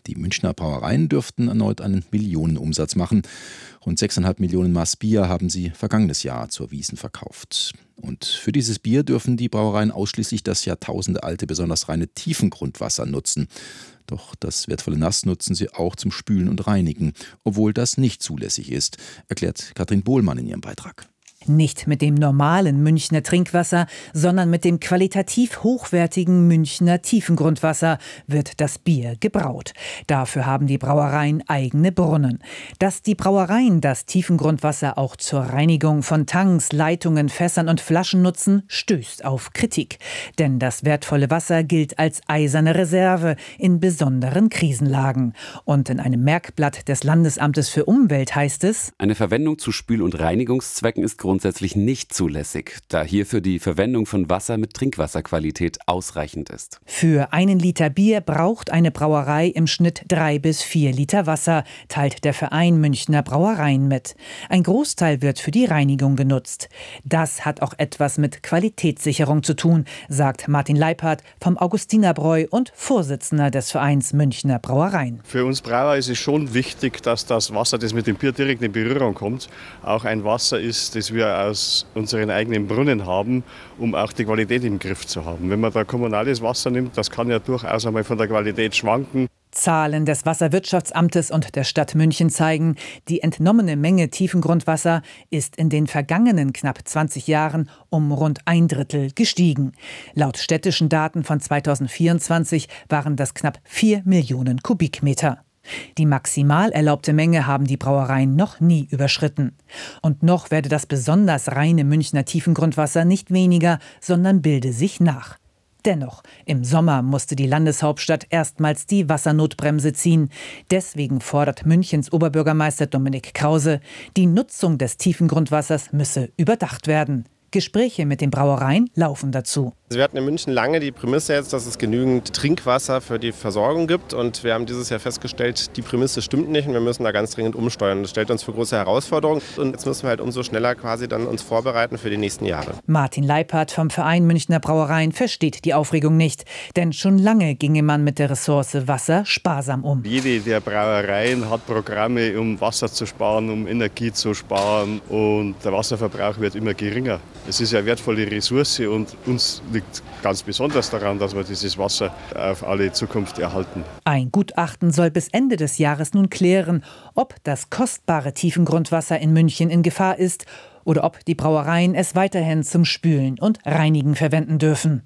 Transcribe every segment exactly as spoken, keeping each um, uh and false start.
Die Münchner Brauereien dürften erneut einen Millionenumsatz machen. Rund sechseinhalb Millionen Maß Bier haben sie vergangenes Jahr zur Wiesn verkauft. Und für dieses Bier dürfen die Brauereien ausschließlich das jahrtausendealte, besonders reine Tiefengrundwasser nutzen. Doch das wertvolle Nass nutzen sie auch zum Spülen und Reinigen, obwohl das nicht zulässig ist, erklärt Katrin Bohlmann in ihrem Beitrag. Nicht mit dem normalen Münchner Trinkwasser, sondern mit dem qualitativ hochwertigen Münchner Tiefengrundwasser wird das Bier gebraut. Dafür haben die Brauereien eigene Brunnen. Dass die Brauereien das Tiefengrundwasser auch zur Reinigung von Tanks, Leitungen, Fässern und Flaschen nutzen, stößt auf Kritik. Denn das wertvolle Wasser gilt als eiserne Reserve in besonderen Krisenlagen. Und in einem Merkblatt des Landesamtes für Umwelt heißt es: Eine Verwendung zu Spül- und Reinigungszwecken ist grundsätzlich nicht zulässig, da hierfür die Verwendung von Wasser mit Trinkwasserqualität ausreichend ist. Für einen Liter Bier braucht eine Brauerei im Schnitt drei bis vier Liter Wasser, teilt der Verein Münchner Brauereien mit. Ein Großteil wird für die Reinigung genutzt. Das hat auch etwas mit Qualitätssicherung zu tun, sagt Martin Leiphardt vom Augustinerbräu und Vorsitzender des Vereins Münchner Brauereien. Für uns Brauer ist es schon wichtig, dass das Wasser, das mit dem Bier direkt in Berührung kommt, auch ein Wasser ist, das wir aus unseren eigenen Brunnen haben, um auch die Qualität im Griff zu haben. Wenn man da kommunales Wasser nimmt, das kann ja durchaus einmal von der Qualität schwanken. Zahlen des Wasserwirtschaftsamtes und der Stadt München zeigen, die entnommene Menge Tiefengrundwasser ist in den vergangenen knapp zwanzig Jahren um rund ein Drittel gestiegen. Laut städtischen Daten von zweitausendvierundzwanzig waren das knapp vier Millionen Kubikmeter. Die maximal erlaubte Menge haben die Brauereien noch nie überschritten. Und noch werde das besonders reine Münchner Tiefengrundwasser nicht weniger, sondern bilde sich nach. Dennoch, im Sommer musste die Landeshauptstadt erstmals die Wassernotbremse ziehen. Deswegen fordert Münchens Oberbürgermeister Dominik Krause, die Nutzung des Tiefengrundwassers müsse überdacht werden. Gespräche mit den Brauereien laufen dazu. Wir hatten in München lange die Prämisse jetzt, dass es genügend Trinkwasser für die Versorgung gibt. Und wir haben dieses Jahr festgestellt, die Prämisse stimmt nicht und wir müssen da ganz dringend umsteuern. Das stellt uns für große Herausforderungen. Und jetzt müssen wir halt umso schneller quasi dann uns vorbereiten für die nächsten Jahre. Martin Leiphardt vom Verein Münchner Brauereien versteht die Aufregung nicht. Denn schon lange ginge man mit der Ressource Wasser sparsam um. Jede der Brauereien hat Programme, um Wasser zu sparen, um Energie zu sparen. Und der Wasserverbrauch wird immer geringer. Es ist eine wertvolle Ressource und uns liegt ganz besonders daran, dass wir dieses Wasser auf alle Zukunft erhalten. Ein Gutachten soll bis Ende des Jahres nun klären, ob das kostbare Tiefengrundwasser in München in Gefahr ist oder ob die Brauereien es weiterhin zum Spülen und Reinigen verwenden dürfen.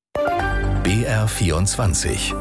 B R vierundzwanzig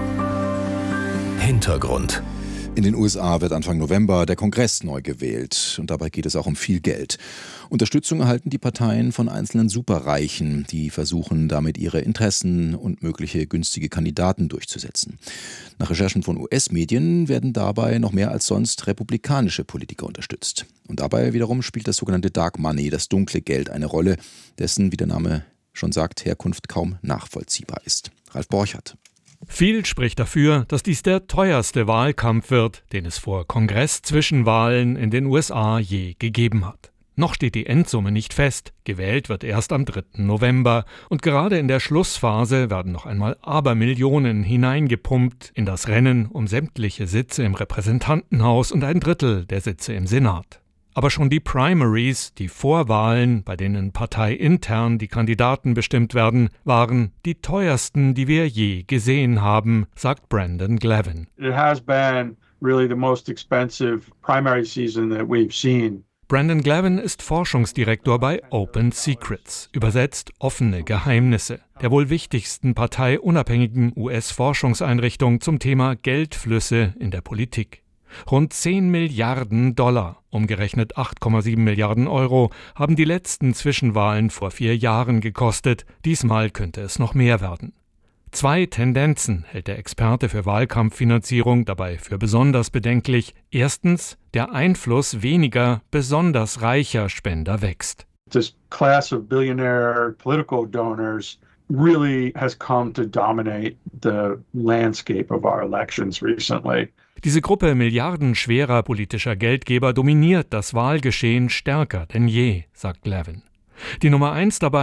Hintergrund. In den U S A wird Anfang November der Kongress neu gewählt. Und dabei geht es auch um viel Geld. Unterstützung erhalten die Parteien von einzelnen Superreichen, die versuchen, damit ihre Interessen und mögliche günstige Kandidaten durchzusetzen. Nach Recherchen von U S-Medien werden dabei noch mehr als sonst republikanische Politiker unterstützt. Und dabei wiederum spielt das sogenannte Dark Money, das dunkle Geld, eine Rolle, dessen, wie der Name schon sagt, Herkunft kaum nachvollziehbar ist. Ralf Borchert. Viel spricht dafür, dass dies der teuerste Wahlkampf wird, den es vor Kongress-Zwischenwahlen in den U S A je gegeben hat. Noch steht die Endsumme nicht fest, gewählt wird erst am dritten November und gerade in der Schlussphase werden noch einmal Abermillionen hineingepumpt in das Rennen um sämtliche Sitze im Repräsentantenhaus und ein Drittel der Sitze im Senat. Aber schon die Primaries, die Vorwahlen, bei denen parteiintern die Kandidaten bestimmt werden, waren die teuersten, die wir je gesehen haben, sagt Brandon Glavin. It has been really the most expensive primary season that we've seen. Brandon Glavin ist Forschungsdirektor bei Open Secrets, übersetzt offene Geheimnisse, der wohl wichtigsten parteiunabhängigen U S-Forschungseinrichtung zum Thema Geldflüsse in der Politik. Rund zehn Milliarden Dollar, umgerechnet acht Komma sieben Milliarden Euro, haben die letzten Zwischenwahlen vor vier Jahren gekostet. Diesmal könnte es noch mehr werden. Zwei Tendenzen hält der Experte für Wahlkampffinanzierung dabei für besonders bedenklich. Erstens, der Einfluss weniger, besonders reicher Spender wächst. This class of billionaire political donors really has come to dominate the landscape of our elections recently. Diese Gruppe milliardenschwerer politischer Geldgeber dominiert das Wahlgeschehen stärker denn je, sagt Glavin. Die Nummer eins dabei,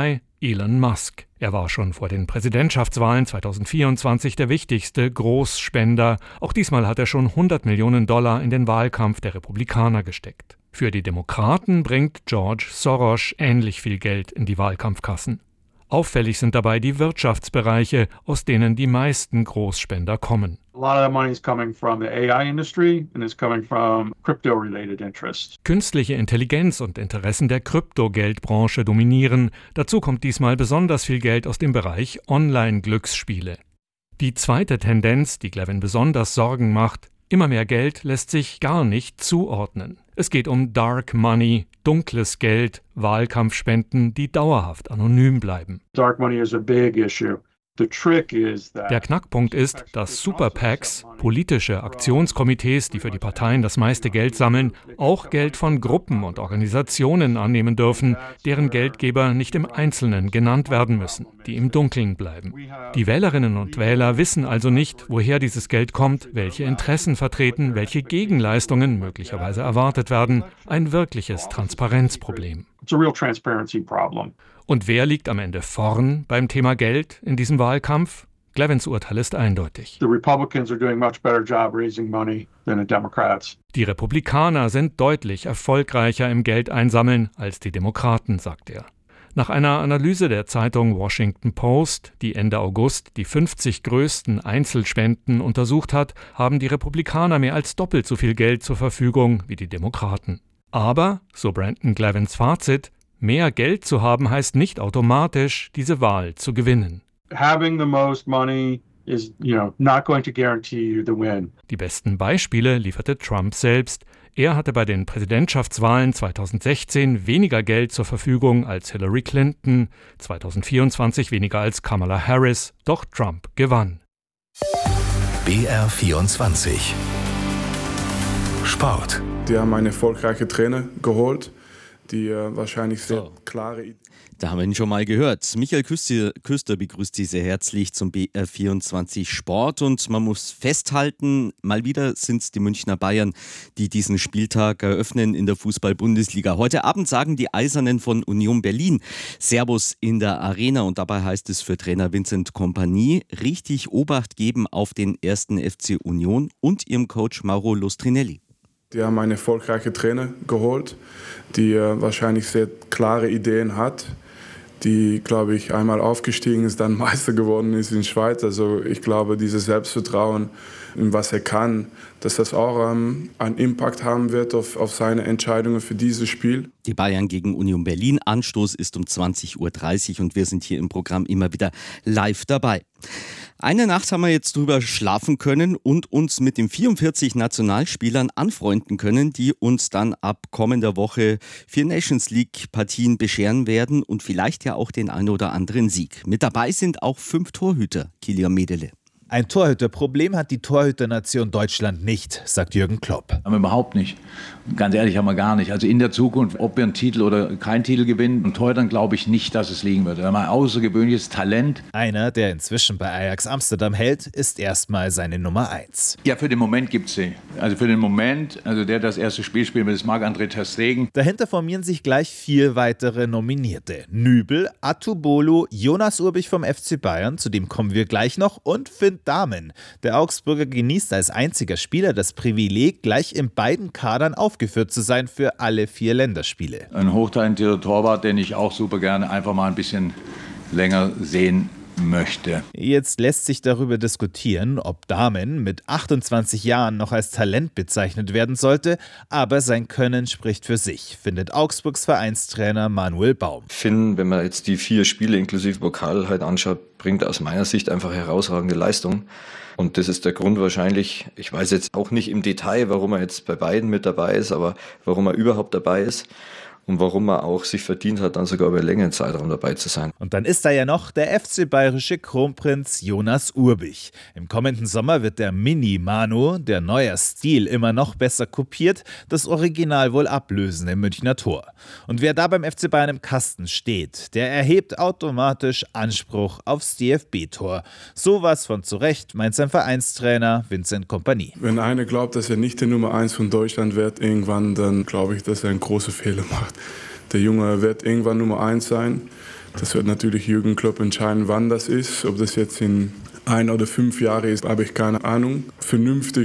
Elon Musk. Er war schon vor den Präsidentschaftswahlen zweitausendvierundzwanzig der wichtigste Großspender. Auch diesmal hat er schon hundert Millionen Dollar in den Wahlkampf der Republikaner gesteckt. Für die Demokraten bringt George Soros ähnlich viel Geld in die Wahlkampfkassen. Auffällig sind dabei die Wirtschaftsbereiche, aus denen die meisten Großspender kommen. A lot of that money is coming from the A I industry and it's coming from crypto-related interests. Künstliche Intelligenz und Interessen der Kryptogeldbranche dominieren. Dazu kommt diesmal besonders viel Geld aus dem Bereich Online-Glücksspiele. Die zweite Tendenz, die Glavin besonders Sorgen macht: immer mehr Geld lässt sich gar nicht zuordnen. Es geht um Dark Money, dunkles Geld, Wahlkampfspenden, die dauerhaft anonym bleiben. Dark money is a big issue. The trick is that Der Knackpunkt ist, dass Super PACs, politische Aktionskomitees, die für die Parteien das meiste Geld sammeln, auch Geld von Gruppen und Organisationen annehmen dürfen, deren Geldgeber nicht im Einzelnen genannt werden müssen, die im Dunkeln bleiben. Die Wählerinnen und Wähler wissen also nicht, woher dieses Geld kommt, welche Interessen vertreten, welche Gegenleistungen möglicherweise erwartet werden. Ein wirkliches Transparenzproblem. It's a real transparency problem. Und wer liegt am Ende vorn beim Thema Geld in diesem Wahlkampf? Glavins Urteil ist eindeutig. The Republicans are doing much better job raising money than the Democrats. Die Republikaner sind deutlich erfolgreicher im Geldeinsammeln als die Demokraten, sagt er. Nach einer Analyse der Zeitung Washington Post, die Ende August die fünfzig größten Einzelspenden untersucht hat, haben die Republikaner mehr als doppelt so viel Geld zur Verfügung wie die Demokraten. Aber, so Brandon Glavins Fazit, mehr Geld zu haben heißt nicht automatisch, diese Wahl zu gewinnen. Having the most money is, you know, not going to guarantee you the win. Die besten Beispiele lieferte Trump selbst. Er hatte bei den Präsidentschaftswahlen zweitausendsechzehn weniger Geld zur Verfügung als Hillary Clinton, zweitausendvierundzwanzig weniger als Kamala Harris, doch Trump gewann. B R vierundzwanzig Sport. Die haben einen erfolgreichen Trainer geholt, die äh, wahrscheinlich sehr so. klare Ideen. Da haben wir ihn schon mal gehört. Michael Küster, Küster begrüßt Sie sehr herzlich zum B R vierundzwanzig Sport. Und man muss festhalten, mal wieder sind es die Münchner Bayern, die diesen Spieltag eröffnen in der Fußball-Bundesliga. Heute Abend sagen die Eisernen von Union Berlin Servus in der Arena. Und dabei heißt es für Trainer Vincent Kompany richtig Obacht geben auf den ersten F C Union und ihrem Coach Mauro Lustrinelli. Die haben einen erfolgreichen Trainer geholt, die äh, wahrscheinlich sehr klare Ideen hat, die, glaube ich, einmal aufgestiegen ist, dann Meister geworden ist in Schweiz. Also ich glaube, dieses Selbstvertrauen, in was er kann, dass das auch ähm, einen Impact haben wird auf, auf seine Entscheidungen für dieses Spiel. Die Bayern gegen Union Berlin. Anstoß ist um zwanzig Uhr dreißig und wir sind hier im Programm immer wieder live dabei. Eine Nacht haben wir jetzt drüber schlafen können und uns mit den vierundvierzig Nationalspielern anfreunden können, die uns dann ab kommender Woche vier Nations League Partien bescheren werden und vielleicht ja auch den ein oder anderen Sieg. Mit dabei sind auch fünf Torhüter, Kilian Medele. Ein Torhüterproblem hat die Torhüternation Deutschland nicht, sagt Jürgen Klopp. Haben wir überhaupt nicht. Ganz ehrlich, haben wir gar nicht. Also in der Zukunft, ob wir einen Titel oder keinen Titel gewinnen, und Torhütern glaube ich nicht, dass es liegen wird. Wir haben ein außergewöhnliches Talent. Einer, der inzwischen bei Ajax Amsterdam hält, ist erstmal seine Nummer eins. Ja, für den Moment gibt es sie. Also für den Moment, also der das erste Spiel spielt, das Marc-André ter Stegen. Dahinter formieren sich gleich vier weitere Nominierte. Nübel, Atubolu, Jonas Urbich vom F C Bayern, zu dem kommen wir gleich noch, und Finn Dahmen. Der Augsburger genießt als einziger Spieler das Privileg, gleich in beiden Kadern aufgeführt zu sein für alle vier Länderspiele. Ein hochtalentierter Torwart, den ich auch super gerne einfach mal ein bisschen länger sehen möchte. Jetzt lässt sich darüber diskutieren, ob Dahmen mit achtundzwanzig Jahren noch als Talent bezeichnet werden sollte, aber sein Können spricht für sich, findet Augsburgs Vereinstrainer Manuel Baum. Finn, wenn man jetzt die vier Spiele inklusive Pokal halt anschaut, bringt aus meiner Sicht einfach herausragende Leistung. Und das ist der Grund wahrscheinlich, ich weiß jetzt auch nicht im Detail, warum er jetzt bei beiden mit dabei ist, aber warum er überhaupt dabei ist. Und warum er auch sich verdient hat, dann sogar über einen längeren Zeitraum dabei zu sein. Und dann ist da ja noch der F C bayerische Kronprinz Jonas Urbich. Im kommenden Sommer wird der Mini-Manu, der neuer Stil, immer noch besser kopiert, das Original wohl ablösen im Münchner Tor. Und wer da beim F C Bayern im Kasten steht, der erhebt automatisch Anspruch aufs D F B-Tor. Sowas von zurecht, meint sein Vereinstrainer Vincent Kompany. Wenn einer glaubt, dass er nicht der Nummer eins von Deutschland wird irgendwann, dann glaube ich, dass er einen großen Fehler macht. Der Junge wird irgendwann Nummer eins sein Das wird natürlich Jürgen Klopp entscheiden, wann das ist. Ob das jetzt in ein oder fünf Jahre ist, habe ich keine Ahnung. Vernünftig